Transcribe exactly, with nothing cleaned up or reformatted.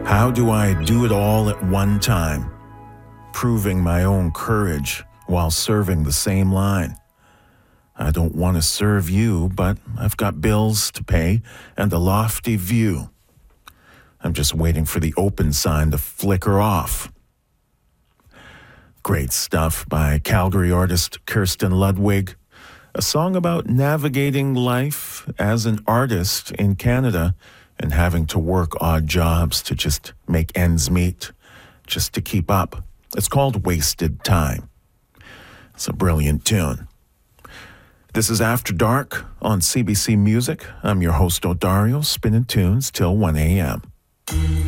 How do I do it all at one time? Proving my own courage while serving the same line. I don't want to serve you, but I've got bills to pay and a lofty view. I'm just waiting for the open sign to flicker off. Great stuff by Calgary artist Kirsten Ludwig. A song about navigating life as an artist in Canada and having to work odd jobs to just make ends meet, just to keep up. It's called Wasted Time. It's a brilliant tune. This is After Dark on C B C Music. I'm your host, Odario, spinning tunes till one a.m.